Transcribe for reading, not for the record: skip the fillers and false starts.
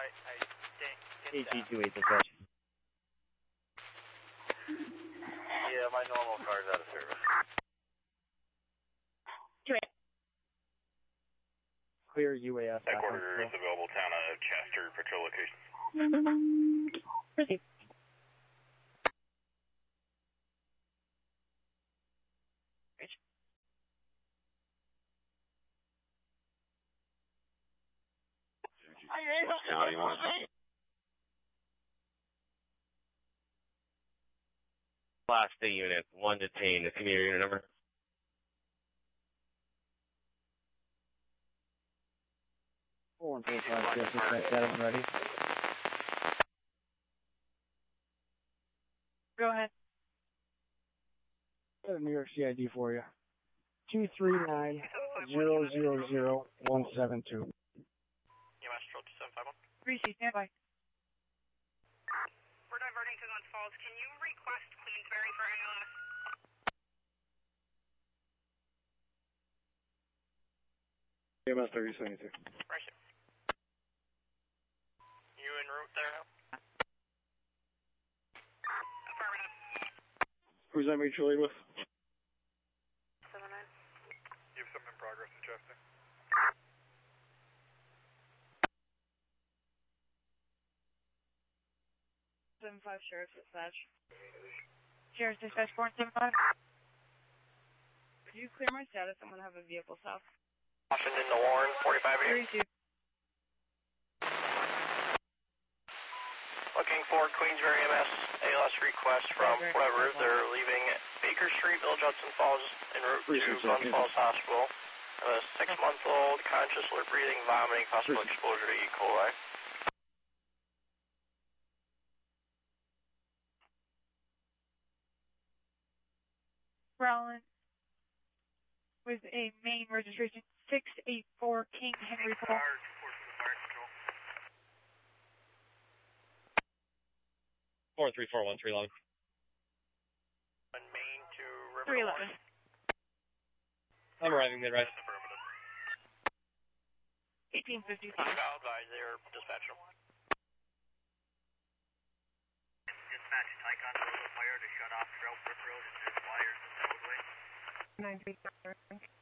I didn't get that. AG28 dispatch. Yeah, my normal car's out of service. Clear UAS. Headquarters available town of Chester, patrol location. Proceed. Class D unit, 1 detained. Give me your unit number. Four and 45, yes, that is ready. Go ahead. Got a New York CID for you. 239-000-172. EMS Patrol 2751. 3C, stand by. We're diverting to Glens Falls. Can you request Queensberry for ALS? EMS 3072. Right here. You en route there now? Affirmative. Who's that mutual aid with? 7-9. You have something in progress, adjusting. Sheriff's Dispatch. Sheriff's Dispatch, 475. Could you clear my status? I'm going to have a vehicle south. Washington to Warren, 4580. 32. Looking for Queensbury MS ALS request from whatever. They're leaving Baker Street, Village Hudson Falls, en route to Glens Falls Hospital. A 6-month-old, conscious, alert breathing, vomiting, possible exposure to E. coli. Rollin with a main registration 684 King Henry Paul. 43413 long. On Main to River 311. I'm arriving mid-rise. 1855. Advise their dispatcher. Dispatch, Tycon, fire to shut off Trail Brook Road and wires in the roadway. 937.